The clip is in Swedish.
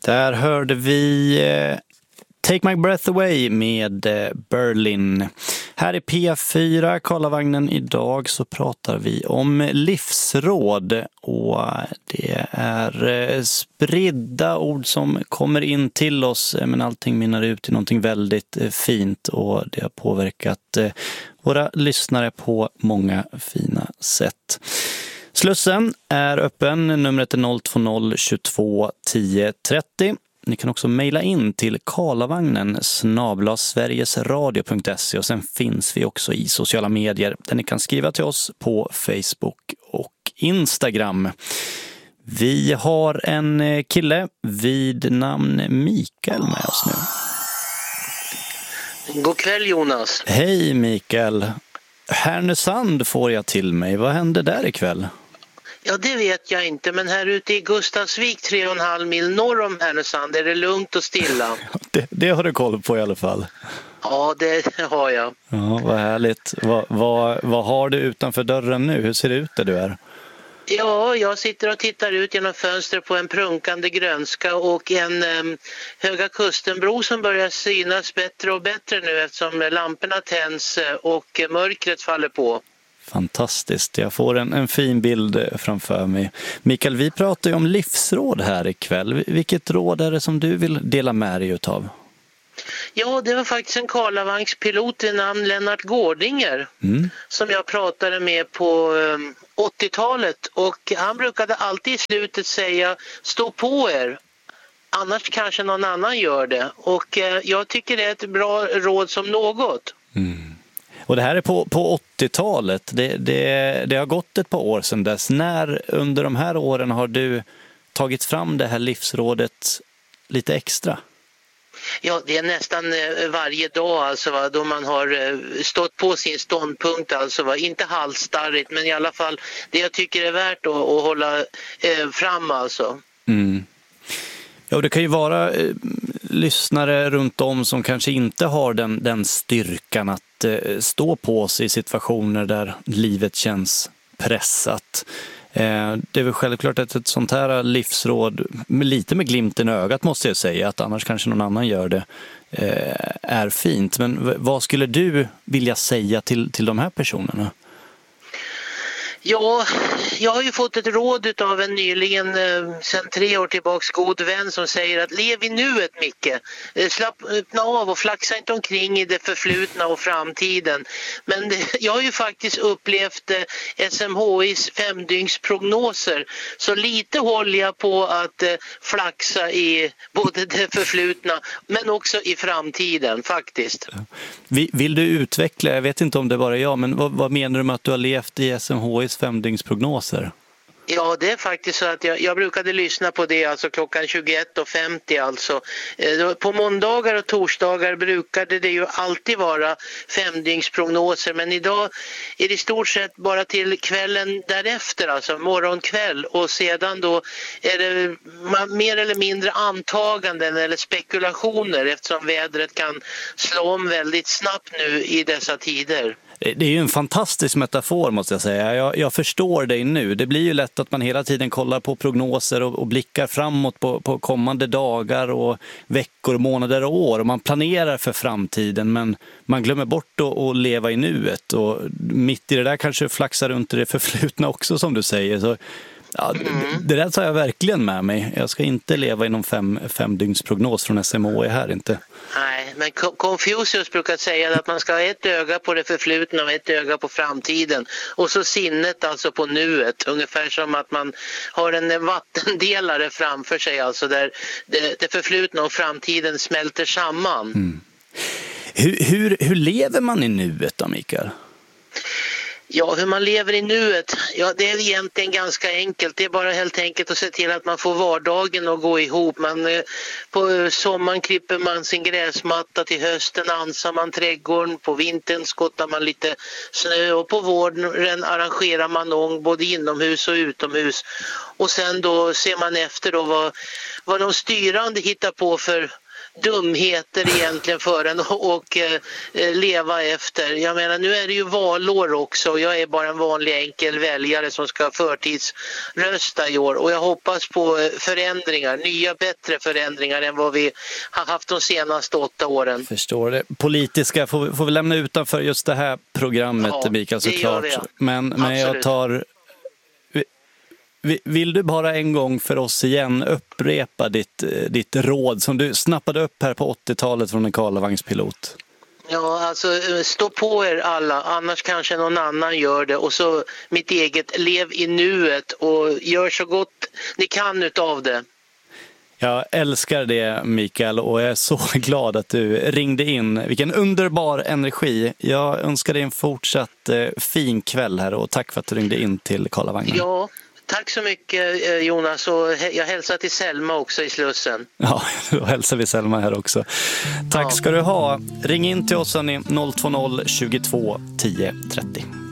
Där hörde vi Take My Breath Away med Berlin. Här i P4 Karlavagnen idag så pratar vi om livsråd, och det är spridda ord som kommer in till oss, men allting minnar ut i någonting väldigt fint, och det har påverkat våra lyssnare på många fina sätt. Slussen är öppen, numret är 020 22 10 30. Ni kan också mejla in till karlavagnen@sverigesradio.se, och sen finns vi också i sociala medier där ni kan skriva till oss på Facebook och Instagram. Vi har en kille vid namn Mikael med oss nu. God kväll Jonas. Hej Mikael. Härnösand får jag till mig. Vad hände där ikväll? Ja, det vet jag inte, men här ute i Gustavsvik 3,5 mil norr om Härnösand är det lugnt och stilla. Det har du koll på i alla fall. Ja, det har jag. Ja, vad härligt. Vad har du utanför dörren nu? Hur ser det ut där du är? Ja, jag sitter och tittar ut genom fönster på en prunkande grönska och en Höga Kustenbro som börjar synas bättre och bättre nu eftersom lamporna tänds och mörkret faller på. Fantastiskt, jag får en fin bild framför mig. Mikael, vi pratar ju om livsråd här ikväll. Vilket råd är det som du vill dela med dig utav? Ja, det var faktiskt en Karlavagnspilot i namn Lennart Gårdinger som jag pratade med på 80-talet, och han brukade alltid i slutet säga stå på er, annars kanske någon annan gör det, och jag tycker det är ett bra råd som något. Och det här är på 80-talet. Det har gått ett par år sedan dess. När under de här åren har du tagit fram det här livsrådet lite extra? Ja, det är nästan varje dag alltså, va, då man har stått på sin ståndpunkt alltså, va, inte halsstarrigt, men i alla fall det jag tycker är värt att hålla fram alltså. Ja, det kan ju vara lyssnare runt om som kanske inte har den styrkan att stå på sig i situationer där livet känns pressat. Det är väl självklart att ett sånt här livsråd, lite med glimten i ögat måste jag säga, att annars kanske någon annan gör det, är fint. Men vad skulle du vilja säga till de här personerna? Ja, jag har ju fått ett råd av en nyligen sedan 3 år tillbaks god vän som säger att lev i nuet, Micke. Slappna av och flaxa inte omkring i det förflutna och framtiden. Men jag har ju faktiskt upplevt SMHIs 5-dygnsprognoser, så lite håller jag på att flaxa i både det förflutna men också i framtiden faktiskt. Vill du utveckla, jag vet inte om det är bara jag, men vad menar du med att du har levt i SMHIs 5-dygnsprognoser? Ja, det är faktiskt så att jag brukade lyssna på det alltså klockan 21:50 alltså. På måndagar och torsdagar brukade det ju alltid vara 5-dygnsprognoser, men idag är det i stort sett bara till kvällen därefter, alltså morgonkväll, och sedan då är det mer eller mindre antaganden eller spekulationer eftersom vädret kan slå om väldigt snabbt nu i dessa tider. Det är ju en fantastisk metafor måste jag säga. Jag förstår dig nu. Det blir ju lätt att man hela tiden kollar på prognoser och blickar framåt på kommande dagar och veckor, månader och år. Och man planerar för framtiden, men man glömmer bort att leva i nuet. Och mitt i det där kanske flaxar runt i det förflutna också, som du säger. Så ja, det där tar jag verkligen med mig. Jag ska inte leva i någon 5-dygnsprognos från SMHI här inte. Nej, men Confucius brukar säga att man ska ha ett öga på det förflutna och ett öga på framtiden. Och så sinnet alltså på nuet. Ungefär som att man har en vattendelare framför sig, alltså där det förflutna och framtiden smälter samman. Hur lever man i nuet då, Mikael? Ja, hur man lever i nuet, ja, det är egentligen ganska enkelt. Det är bara helt enkelt att se till att man får vardagen att gå ihop. På sommaren klipper man sin gräsmatta, till hösten ansar man trädgården, på vintern skottar man lite snö och på våren arrangerar man ång både inomhus och utomhus. Och sen då ser man efter då vad de styrande hittar på för dumheter egentligen för en och leva efter. Jag menar, nu är det ju valår också och jag är bara en vanlig enkel väljare som ska förtidsrösta i år och jag hoppas på förändringar, nya bättre förändringar än vad vi har haft de senaste 8 åren. Förstår det. Politiska får vi lämna utanför just det här programmet, Mikael, såklart. Men jag tar... Vill du bara en gång för oss igen upprepa ditt råd som du snappade upp här på 80-talet från en Karlavagnspilot? Ja, alltså stå på er alla, annars kanske någon annan gör det. Och så mitt eget, lev i nuet och gör så gott ni kan utav det. Jag älskar det, Mikael, och jag är så glad att du ringde in. Vilken underbar energi. Jag önskar dig en fortsatt fin kväll här och tack för att du ringde in till Karlavagnen. Ja, tack så mycket Jonas och jag hälsar till Selma också i Slussen. Ja, då hälsar vi Selma här också. Tack ska du ha. Ring in till oss 020 22 10 30.